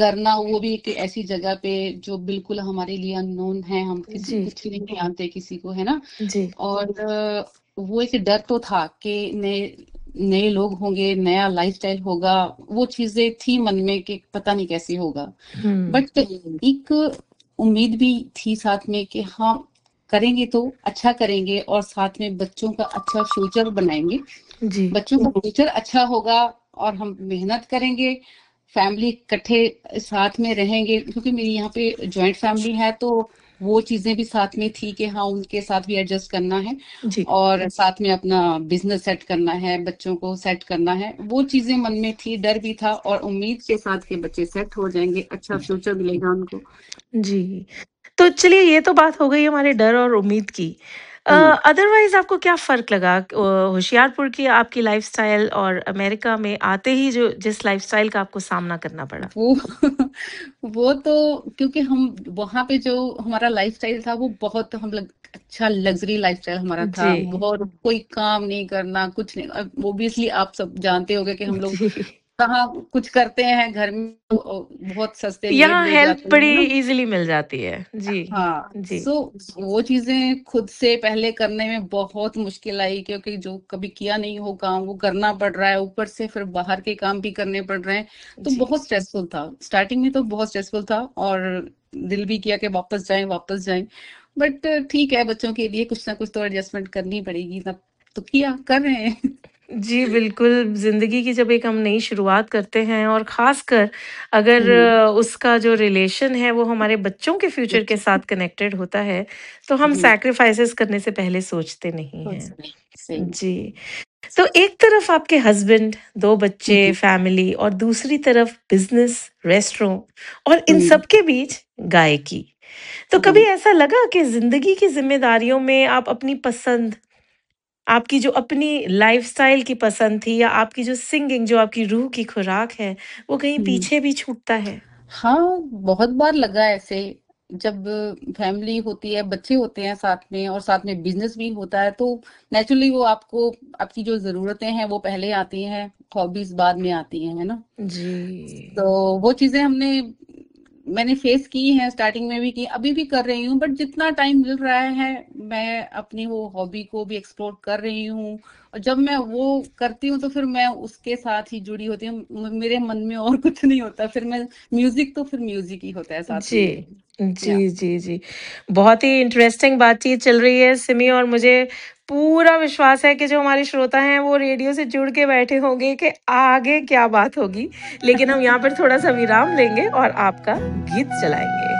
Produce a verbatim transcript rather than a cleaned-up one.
करना, वो भी एक ऐसी जगह पे जो बिल्कुल हमारे लिए अननोन है, हम किसी जी, कुछ नहीं जानते किसी को, है ना? जी, और अ, वो एक डर तो था कि नए नए लोग होंगे, नया लाइफस्टाइल होगा, वो चीजें थी मन में कि पता नहीं कैसे होगा। हुँ, बट एक उम्मीद भी थी साथ में कि हाँ, करेंगे तो अच्छा करेंगे और साथ में बच्चों का अच्छा फ्यूचर बनाएंगे। जी, बच्चों का फ्यूचर अच्छा होगा और हम मेहनत करेंगे, फैमिली इकट्ठे साथ में रहेंगे, क्योंकि मेरी यहाँ पे जॉइंट फैमिली है, तो वो चीजें भी साथ में थी कि हाँ, उनके साथ भी एडजस्ट करना है जी। और साथ में अपना बिजनेस सेट करना है, बच्चों को सेट करना है। वो चीजें मन में थी, डर भी था और उम्मीद के साथ कि बच्चे सेट हो जाएंगे, अच्छा फ्यूचर मिलेगा उनको। जी। तो चलिए ये तो बात हो गई हमारे डर और उम्मीद की। अ, हम्म। अदरवाइज़ आपको क्या फ़र्क लगा अ, होशियारपुर की आपकी लाइफ़स्टाइल और अमेरिका में आते ही जो जिस लाइफ़स्टाइल का आपको सामना करना पड़ा? वो वो तो क्योंकि हम वहां पे जो हमारा लाइफस्टाइल था वो बहुत हम लोग अच्छा लग्जरी लाइफस्टाइल हमारा था, जी, बहुत कोई काम नहीं करना, कुछ नहीं। ओबियसली आप सब जानते होंगे कि हम लोग जी। कहाँ कुछ करते हैं घर में, तो बहुत सस्ते मेड यहाँ मिल हेल्प जाते हैं, बड़ी है ना? ईज़िली मिल जाती है। जी, हाँ, जी, सो वो चीजें खुद से पहले करने में बहुत मुश्किल आई, क्योंकि जो कभी किया नहीं हो काम वो करना पड़ रहा है, ऊपर से फिर बाहर के काम भी करने पड़ रहे हैं। तो जी। बहुत स्ट्रेसफुल था, स्टार्टिंग में तो बहुत स्ट्रेसफुल था और दिल भी किया कि वापस जाएं वापस जाएं। बट ठीक है, बच्चों के लिए कुछ ना कुछ तो एडजस्टमेंट करनी पड़ेगी ना, तो किया कर रहे हैं। जी, बिल्कुल, ज़िंदगी की जब एक हम नई शुरुआत करते हैं और ख़ासकर अगर हम्म। अ, उसका जो रिलेशन है वो हमारे बच्चों के फ्यूचर के साथ कनेक्टेड होता है, तो हम जी। सैक्रिफाइसेस करने से पहले सोचते नहीं तो हैं। सही सही। जी, तो एक तरफ आपके हस्बैंड, दो बच्चे, हम्म। फैमिली और दूसरी तरफ बिज़नेस, रेस्टोरेंट और इन हम्म। सब के बीच गायकी। तो कभी हम्म। ऐसा लगा कि ज़िंदगी की ज़िम्मेदारियों में आप अपनी पसंद आपकी जो अपनी लाइफ़स्टाइल की पसंद थी या आपकी जो सिंगिंग जो आपकी रूह की खुराक है, वो कहीं हम्म। पीछे भी छूटता है? हाँ, बहुत बार लगा ऐसे। जब फैमिली होती है, बच्चे होते हैं साथ में और साथ में बिजनेस भी होता है, तो नेचुरली वो आपको, आपकी जो जरूरतें हैं वो पहले आती हैं, हॉबीज बाद में आती हैं, है ना? जी। तो वो चीजें हमने मैंने फेस की हैं, स्टार्टिंग में भी की, अभी भी कर रही हूँ। बट जितना टाइम मिल रहा है मैं अपनी वो हॉबी को भी एक्सप्लोर कर रही हूँ, और जब मैं वो करती हूँ तो फिर मैं उसके साथ ही जुड़ी होती हूँ, म- मेरे मन में और कुछ नहीं होता, फिर मैं म्यूजिक तो फिर म्यूजिक ही होता है साथ में जी। मेरे। या। जी, जी, जी। बहुत ही इंटरेस्टिंग बातचीत चल रही है सिमी और मुझे पूरा विश्वास है कि जो हमारे श्रोता हैं वो रेडियो से जुड़ के बैठे होंगे कि आगे क्या बात होगी। लेकिन हम यहाँ पर थोड़ा-सा विराम लेंगे और आपका गीत चलाएँगे।